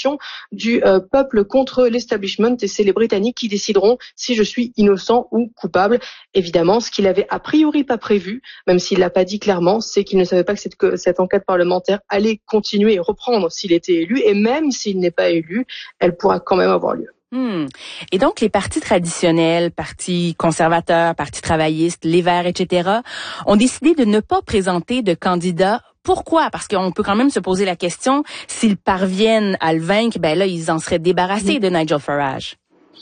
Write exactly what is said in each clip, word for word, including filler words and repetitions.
élection du euh, peuple contre l'establishment et c'est les Britanniques qui décideront si je suis innocent ou coupable. Évidemment, ce qu'il avait a priori pas prévu, même s'il l'a pas dit clairement, c'est qu'il ne savait pas que cette, que cette enquête parlementaire allait continuer et reprendre s'il était élu, et même s'il n'est pas élu, elle pourra quand même avoir lieu. Hmm. Et donc, les partis traditionnels, partis conservateurs, partis travaillistes, les Verts, et cetera, ont décidé de ne pas présenter de candidats. Pourquoi? Parce qu'on peut quand même se poser la question, s'ils parviennent à le vaincre, ben là, ils en seraient débarrassés de Nigel Farage.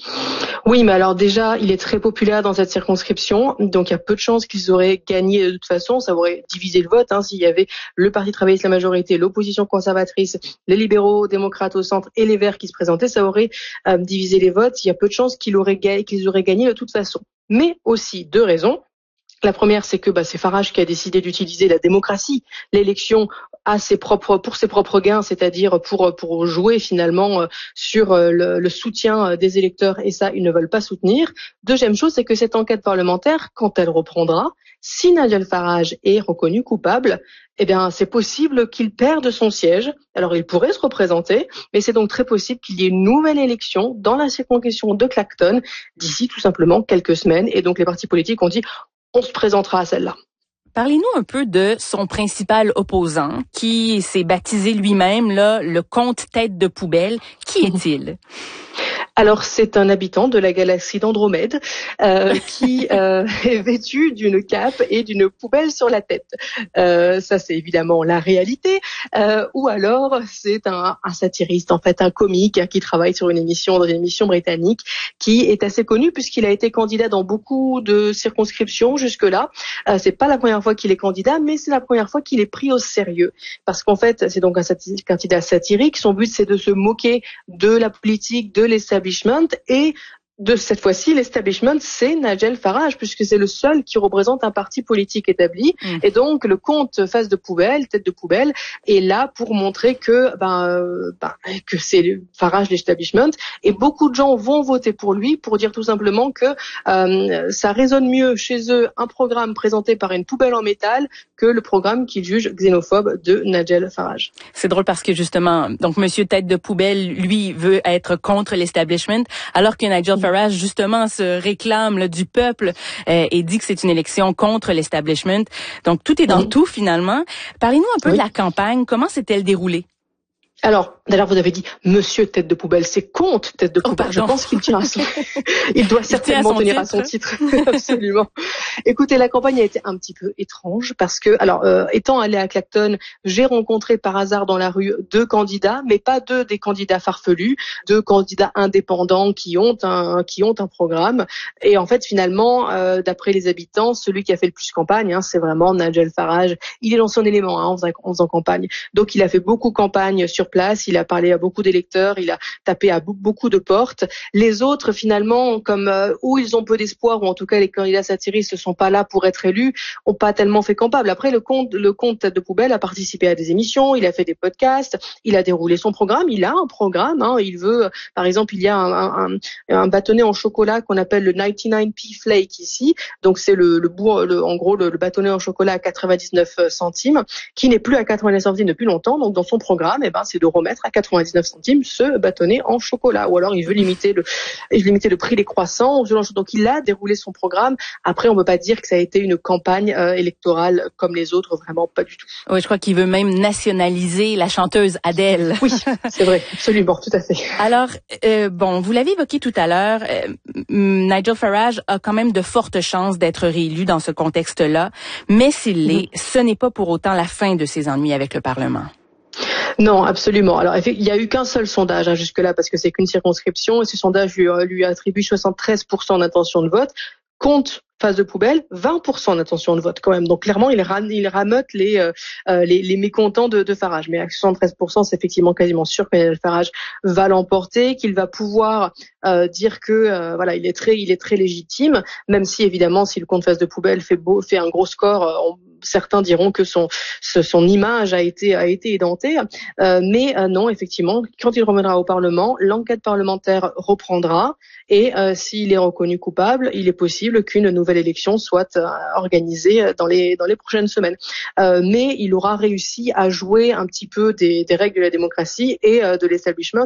Oui, mais alors déjà, il est très populaire dans cette circonscription, donc il y a peu de chances qu'ils auraient gagné de toute façon. Ça aurait divisé le vote hein, s'il y avait le Parti travailliste, la majorité, l'opposition conservatrice, les libéraux, démocrates au centre et les Verts qui se présentaient, ça aurait euh, divisé les votes. Il y a peu de chances qu'ils auraient, ga- qu'ils auraient gagné de toute façon. Mais aussi deux raisons. La première, c'est que bah, c'est Farage qui a décidé d'utiliser la démocratie, l'élection à ses propres, pour ses propres gains, c'est-à-dire pour pour jouer finalement sur le, le soutien des électeurs, et ça, ils ne veulent pas soutenir. Deuxième chose, c'est que cette enquête parlementaire, quand elle reprendra, si Nigel Farage est reconnu coupable, eh bien, c'est possible qu'il perde son siège. Alors, il pourrait se représenter, mais c'est donc très possible qu'il y ait une nouvelle élection dans la circonscription de Clacton d'ici tout simplement quelques semaines. Et donc, les partis politiques ont dit on se présentera à celle-là. Parlez-nous un peu de son principal opposant, qui s'est baptisé lui-même là le comte tête de poubelle. Qui est-il? Alors, c'est un habitant de la galaxie d'Andromède euh, qui euh, est vêtu d'une cape et d'une poubelle sur la tête. Euh, ça, c'est évidemment la réalité. Euh, ou alors, c'est un, un satiriste, en fait, un comique hein, qui travaille sur une émission, dans une émission britannique, qui est assez connu puisqu'il a été candidat dans beaucoup de circonscriptions jusque-là. Euh, c'est pas la première fois qu'il est candidat, mais c'est la première fois qu'il est pris au sérieux. Parce qu'en fait, c'est donc un satir- candidat satirique. Son but, c'est de se moquer de la politique, de l'establishment, et de cette fois-ci, l'establishment, c'est Nigel Farage, puisque c'est le seul qui représente un parti politique établi. Mmh. Et donc, le comte face de poubelle, tête de poubelle, est là pour montrer que, ben, euh, ben, que c'est Farage l'establishment. Et beaucoup de gens vont voter pour lui pour dire tout simplement que euh, ça résonne mieux chez eux un programme présenté par une poubelle en métal que le programme qu'ils jugent xénophobe de Nigel Farage. C'est drôle parce que justement, donc Monsieur Tête de poubelle, lui, veut être contre l'establishment, alors que Nigel Farage Farage, justement, se réclame là, du peuple euh, et dit que c'est une élection contre l'establishment. Donc, tout est dans oui. tout, finalement. Parlez-nous un peu oui. de la campagne. Comment s'est-elle déroulée? Alors, d'ailleurs, vous avez dit Monsieur Tête de poubelle, c'est Comte Tête de poubelle. Oh, je pense qu'il tient à son... il doit certainement tenir titre. à son titre. Absolument. Écoutez, la campagne a été un petit peu étrange parce que, alors, euh, étant allé à Clacton, j'ai rencontré par hasard dans la rue deux candidats, mais pas deux des candidats farfelus, deux candidats indépendants qui ont un qui ont un programme. Et en fait, finalement, euh, d'après les habitants, celui qui a fait le plus campagne, hein, c'est vraiment Nigel Farage. Il est dans son élément hein, en, faisant, en faisant campagne. Donc, il a fait beaucoup campagne sur place, il a parlé à beaucoup d'électeurs, il a tapé à beaucoup de portes. Les autres, finalement, comme euh, où ils ont peu d'espoir, ou en tout cas les candidats satiristes ne sont pas là pour être élus, ont pas tellement fait campagne. Après, le comte, le comte Tête de poubelle a participé à des émissions, il a fait des podcasts, il a déroulé son programme, il a un programme. Hein, il veut, par exemple, il y a un, un, un bâtonnet en chocolat qu'on appelle le quatre-vingt-dix-neuf p Flake ici. Donc c'est le, le, bout, le en gros le, le bâtonnet en chocolat à quatre-vingt-dix-neuf centimes, qui n'est plus à quatre-vingt-dix centimes depuis longtemps. Donc dans son programme, eh ben c'est de remettre à quatre-vingt-dix-neuf centimes ce bâtonnet en chocolat. Ou alors il veut limiter le, il veut limiter le prix des croissants. Donc il a déroulé son programme. Après, on ne peut pas dire que ça a été une campagne euh, électorale comme les autres, vraiment pas du tout. Oui, je crois qu'il veut même nationaliser la chanteuse Adele. Oui, c'est vrai, absolument, tout à fait. Alors, euh, bon, vous l'avez évoqué tout à l'heure, euh, Nigel Farage a quand même de fortes chances d'être réélu dans ce contexte-là, mais s'il l'est, mmh. ce n'est pas pour autant la fin de ses ennuis avec le Parlement. Non, absolument. Alors, il y a eu qu'un seul sondage hein, jusque-là, parce que c'est qu'une circonscription, et ce sondage lui, lui attribue soixante-treize pour cent d'intention de vote. Compte face de poubelle, vingt pour cent d'intention de vote quand même. Donc clairement, il, ram, il rameute les, euh, les, les mécontents de, de Farage. Mais à soixante-treize pour cent, c'est effectivement quasiment sûr que Farage va l'emporter, qu'il va pouvoir euh, dire que euh, voilà, il est très, il est très légitime. Même si évidemment, si le compte face de poubelle fait beau, fait un gros score, euh, on, certains diront que son, ce, son image a été, a été édentée. Euh, mais euh, non, effectivement, quand il reviendra au Parlement, l'enquête parlementaire reprendra. Et euh, s'il est reconnu coupable, il est possible qu'une nouvelle élection soit euh, organisée dans les dans les prochaines semaines. Euh, mais il aura réussi à jouer un petit peu des, des règles de la démocratie et euh, de l'establishment.